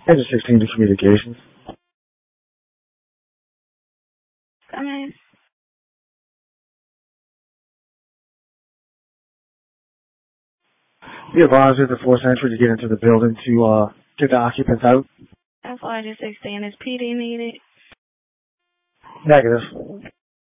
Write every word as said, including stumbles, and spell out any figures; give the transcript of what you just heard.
Engine sixteen to communications. Come in. Be advised at the fourth entry to get into the building to uh, get the occupants out. F R G sixteen, is P D needed? Negative.